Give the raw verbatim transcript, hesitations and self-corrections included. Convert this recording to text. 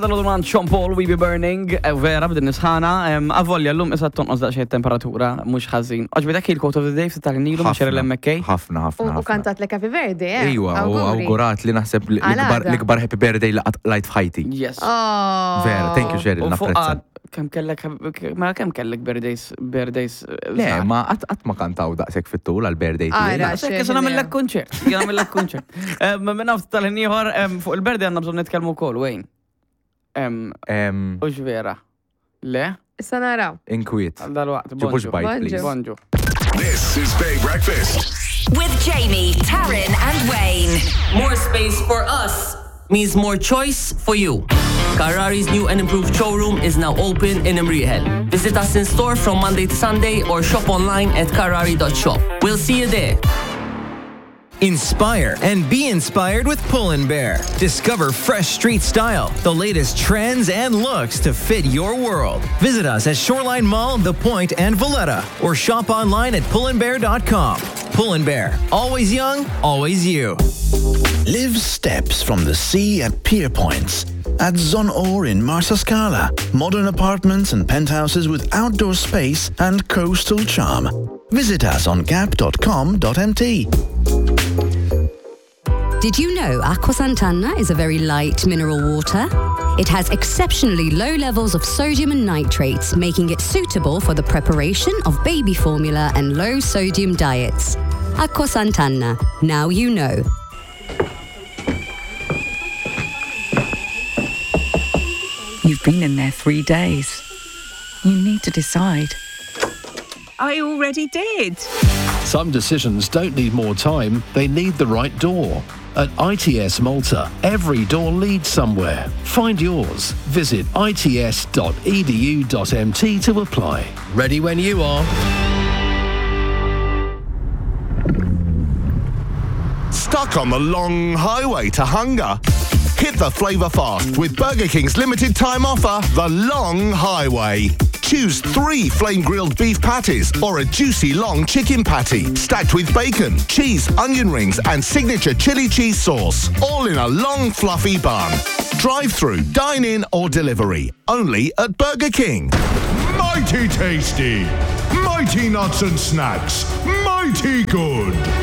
Dal-għodman Sean Paul, We Be Burning, vera b'din nisħana, għavolja l-lum isa tonqos daqxie temperatura, mux ħazin. Oġbidek il-quote of the day f-tal-nilu ma xer l-M K? ħafna, ħafna. U kantat l Happy Birthday, eh? Iwa, u awgurat li naħseb l-ikbar Happy Birthday laqt f'ħajti. Yes. Vera, thank you, Cheryl, napprezza. Kem kellek, ma kem kellek birthdays, birthdays. Le, ma għat ma kantaw daqsek fit-tul għal-birthday. Għara, Kesa namillek konċert, kesa namillek konċert. Minna f-tal-niħor, fuq il-birthday għanna bżon nitkelmu kol, Wayne. Ux vera. Le? Issa naraw. Inkwiet. Għal-dal-waqt, Ġibux bajt, please. Bonġu. This is Bay Breakfast. With Jamie, Taryn and Wayne. More space for us means more choice for you. Carrari's new and improved showroom is now open in Imriħel. Visit us in store from Monday to Sunday or shop online at carrari dot shop. We'll see you there. Inspire and be inspired with Pull and Bear. Discover fresh street style, the latest trends and looks to fit your world. Visit us at Shoreline Mall, The Point, and Valletta, or shop online at pull and bear dot com. Pull and Bear. Always young, always you. Live steps from the sea at Pier Points. At Zon-Or in Marsascala. Modern apartments and penthouses with outdoor space and coastal charm. Visit us on gap dot com dot m t. Did you know Aqua Sant'Anna is a very light mineral water? It has exceptionally low levels of sodium and nitrates, making it suitable for the preparation of baby formula and low sodium diets. Aqua Sant'Anna. Now you know. You've been in there three days. You need to decide. I already did. Some decisions don't need more time, they need the right door. At I T S Malta, every door leads somewhere. Find yours. Visit I T S dot e d u dot m t to apply. Ready when you are. Stuck on the long highway to hunger? Hit the flavour fast with Burger King's limited time offer, The Long Highway. Choose three flame-grilled beef patties or a juicy long chicken patty stacked with bacon, cheese, onion rings and signature chili cheese sauce, all in a long fluffy bun. Drive-through, dine-in or delivery, only at Burger King. Mighty tasty! Mighty nuts and snacks! Mighty good!